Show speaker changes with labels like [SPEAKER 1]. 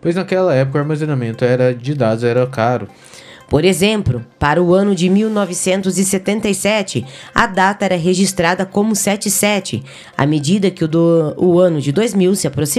[SPEAKER 1] pois naquela época o armazenamento de dados era caro.
[SPEAKER 2] Por exemplo, para o ano de 1977, a data era registrada como 77. À medida que o ano de 2000 se aproximava,